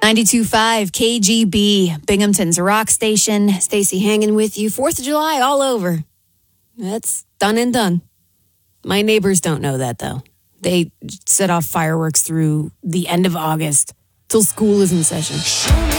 92.5 KGB, Binghamton's rock station. Stacey hanging with you. 4th of July all over. That's done and done. My neighbors don't know that, though. They set off fireworks through the end of August till school is in session.